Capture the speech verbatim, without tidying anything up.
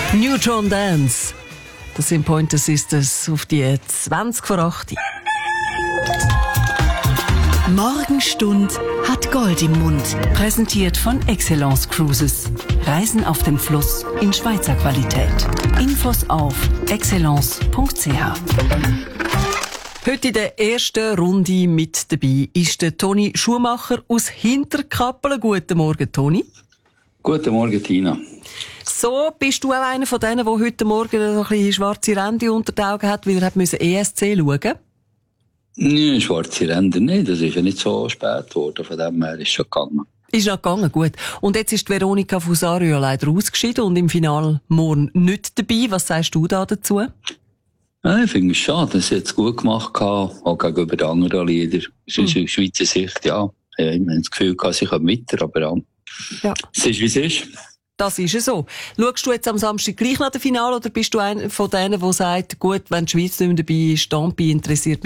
Neutron Dance. Das sind Pointer Sisters auf die zwanzig vor acht. Morgenstund hat Gold im Mund. Präsentiert von Excellence Cruises. Reisen auf dem Fluss in Schweizer Qualität. Infos auf excellence punkt c h. Heute in der ersten Runde mit dabei ist der Toni Schumacher aus Hinterkappelen. Guten Morgen, Toni. Guten Morgen, Tina. So, bist du auch einer von denen, der heute Morgen so ein bisschen schwarze Ränder unter den Augen hat, weil er hat E S C schauen musste? Nein, schwarze Ränder nicht. Das ist ja nicht so spät geworden. Von dem her ist es schon gegangen. Ist noch gegangen, gut. Und jetzt ist Veronika Fusario leider ausgeschieden und im Finale morgen nicht dabei. Was sagst du da dazu? Ja, ich finde es schade, dass sie jetzt gut gemacht hat, auch gegenüber den anderen Liedern. Aus unserer Mhm. Schweizer Sicht, ja. Ich habe das Gefühl, sie kommen weiter, aber ja. Ja. Es ist, wie es ist. Das ist ja so. Schaust du jetzt am Samstag gleich nach dem Finale oder bist du einer von denen, der sagt, gut, wenn die Schweiz nicht mehr dabei ist, Stampi interessiert mich